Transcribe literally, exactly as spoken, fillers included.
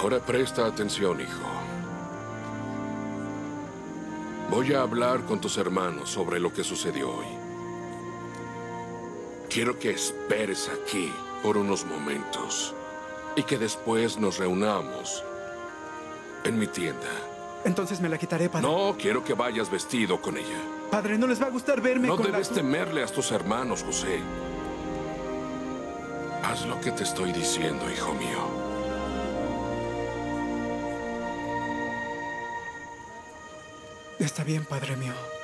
Ahora presta atención, hijo. Voy a hablar con tus hermanos sobre lo que sucedió hoy. Quiero que esperes aquí por unos momentos y que después nos reunamos en mi tienda. Entonces me la quitaré, padre. No, quiero que vayas vestido con ella. Padre, no les va a gustar verme No con la... debes temerle a tus hermanos, José. Haz lo que te estoy diciendo, hijo mío. Está bien, padre mío.